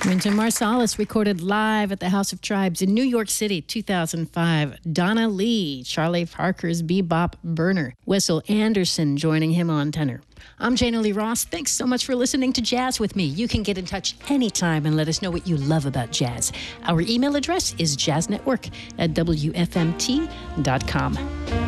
Wynton Marsalis recorded live at the House of Tribes in New York City, 2005. Donna Lee, Charlie Parker's bebop burner. Wessel Anderson joining him on tenor. I'm Jana Lee Ross. Thanks so much for listening to Jazz with me. You can get in touch anytime and let us know what you love about jazz. Our email address is jazznetwork@wfmt.com.